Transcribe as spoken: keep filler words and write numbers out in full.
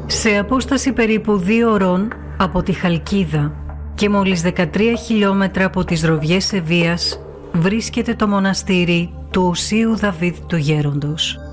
Σε απόσταση περίπου δύο ωρών από τη Χαλκίδα και μόλις δεκατρία χιλιόμετρα από τις Ροβιές Σεβίας βρίσκεται το μοναστήρι του Οσίου Δαβίδ του Γέροντος.